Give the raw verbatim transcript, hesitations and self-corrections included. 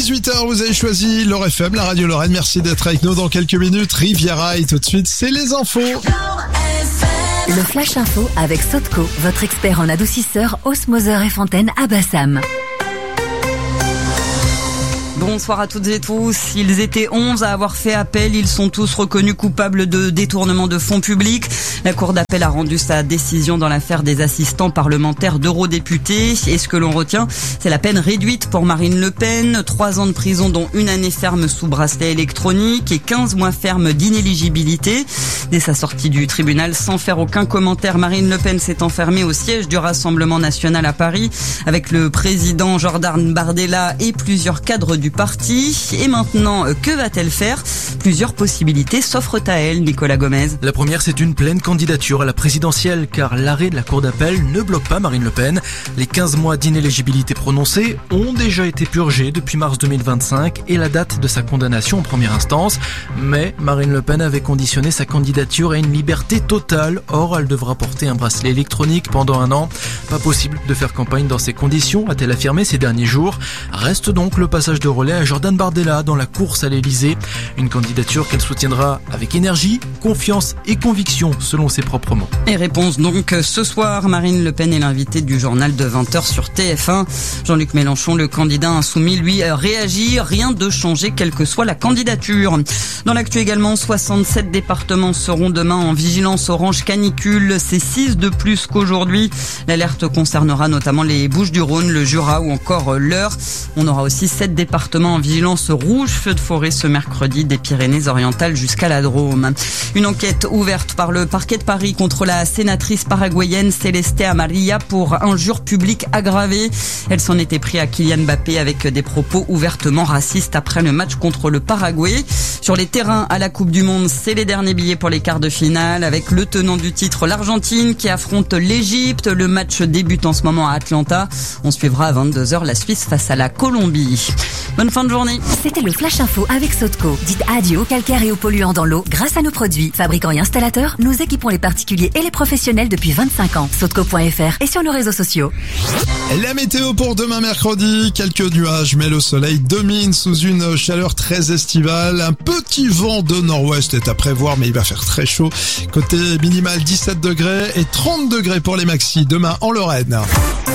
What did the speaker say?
dix-huit heures, vous avez choisi l'Or F M, la radio Lorraine. Merci d'être avec nous dans quelques minutes. Riviera et tout de suite, c'est les infos. Le Flash Info avec Sotco, votre expert en adoucisseur, osmoseur et fontaine à Bassam. Bonsoir à toutes et tous. Ils étaient onze à avoir fait appel. Ils sont tous reconnus coupables de détournement de fonds publics. La Cour d'appel a rendu sa décision dans l'affaire des assistants parlementaires d'eurodéputés. Et ce que l'on retient, c'est la peine réduite pour Marine Le Pen. Trois ans de prison, dont une année ferme sous bracelet électronique et quinze mois ferme d'inéligibilité. Dès sa sortie du tribunal, sans faire aucun commentaire, Marine Le Pen s'est enfermée au siège du Rassemblement national à Paris avec le président Jordan Bardella et plusieurs cadres du parti. Et maintenant, que va-t-elle faire ? Plusieurs possibilités s'offrent à elle, Nicolas Gomez. La première, c'est une pleine candidature à la présidentielle, car l'arrêt de la Cour d'appel ne bloque pas Marine Le Pen. Les quinze mois d'inéligibilité prononcés ont déjà été purgés depuis mars deux mille vingt-cinq et la date de sa condamnation en première instance. Mais Marine Le Pen avait conditionné sa candidature à une liberté totale. Or, elle devra porter un bracelet électronique pendant un an. Pas possible de faire campagne dans ces conditions, a-t-elle affirmé ces derniers jours. Reste donc le passage de relais à Jordan Bardella dans la course à l'Elysée. Une candidature qu'elle soutiendra avec énergie, confiance et conviction, selon ses propres mots. Et réponse donc ce soir, Marine Le Pen est l'invitée du journal de vingt heures sur T F un. Jean-Luc Mélenchon, le candidat insoumis, lui réagit. Rien de changé, quelle que soit la candidature. Dans l'actu également, soixante-sept départements seront demain en vigilance orange canicule. C'est six de plus qu'aujourd'hui. L'alerte concernera notamment les Bouches-du-Rhône, le Jura ou encore l'Eure. On aura aussi sept départements en vigilance rouge, feu de forêt ce mercredi, des Pyrénées-Orientales jusqu'à la Drôme. Une enquête ouverte par le parquet de Paris contre la sénatrice paraguayenne Celeste Amarilla pour injure publique aggravée. Elle s'en était pris à Kylian Mbappé avec des propos ouvertement racistes après le match contre le Paraguay. Sur les terrains à la Coupe du Monde, c'est les derniers billets pour les quarts de finale avec le tenant du titre, l'Argentine, qui affronte l'Égypte. Le match débute en ce moment à Atlanta. On suivra à vingt-deux heures la Suisse face à la Colombie. Bonne fin de journée. C'était le Flash Info avec Sotco. Dites adieu aux calcaires et aux polluants dans l'eau grâce à nos produits. Fabricants et installateurs, nous équipons les particuliers et les professionnels depuis vingt-cinq ans. Sotco point F R et sur nos réseaux sociaux. La météo pour demain mercredi, quelques nuages, mais le soleil domine sous une chaleur très estivale. Un petit vent de nord-ouest est à prévoir, mais il va faire très chaud. Côté minimal dix-sept degrés et trente degrés pour les maxis demain en Lorraine.